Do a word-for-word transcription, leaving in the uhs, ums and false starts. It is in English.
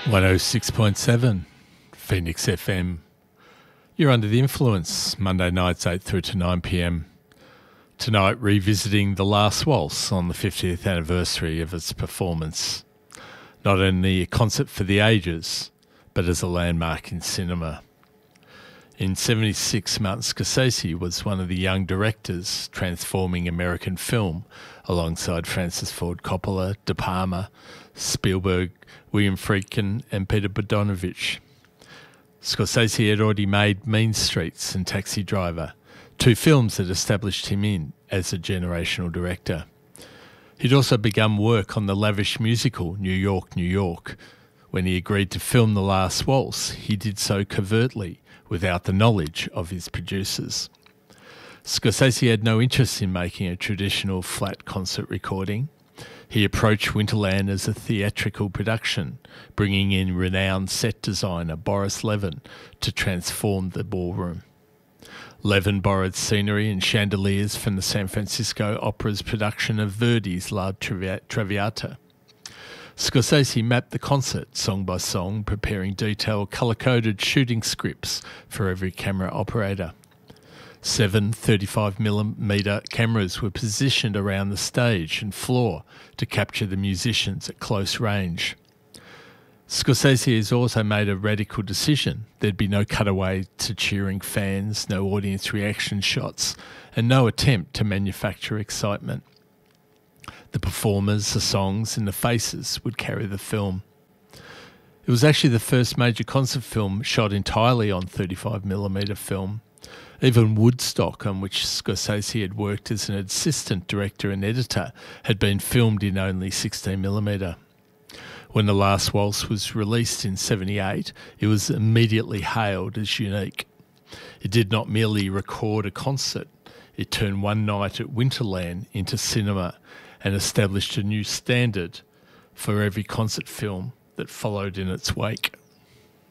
one oh six point seven, Phoenix F M. You're under the influence, Monday nights eight through to nine p m. Tonight revisiting The Last Waltz on the fiftieth anniversary of its performance. Not only a concert for the ages, but as a landmark in cinema. In seventy-six, Martin Scorsese was one of the young directors transforming American film alongside Francis Ford Coppola, De Palma, Spielberg, William Friedkin and Peter Bogdanovich. Scorsese had already made Mean Streets and Taxi Driver, two films that established him in as a generational director. He'd also begun work on the lavish musical New York, New York. When he agreed to film The Last Waltz, he did so covertly, without the knowledge of his producers. Scorsese had no interest in making a traditional flat concert recording. He approached Winterland as a theatrical production, bringing in renowned set designer Boris Levin to transform the ballroom. Levin borrowed scenery and chandeliers from the San Francisco Opera's production of Verdi's La Travi- Traviata. Scorsese mapped the concert song by song, preparing detailed colour-coded shooting scripts for every camera operator. Seven thirty-five millimeter cameras were positioned around the stage and floor to capture the musicians at close range. Scorsese has also made a radical decision. There'd be no cutaway to cheering fans, no audience reaction shots, and no attempt to manufacture excitement. The performers, the songs and the faces would carry the film. It was actually the first major concert film shot entirely on thirty-five millimeter film. Even Woodstock, on which Scorsese had worked as an assistant director and editor, had been filmed in only sixteen millimeter. When The Last Waltz was released in seventy-eight, it was immediately hailed as unique. It did not merely record a concert, it turned one night at Winterland into cinema and established a new standard for every concert film that followed in its wake.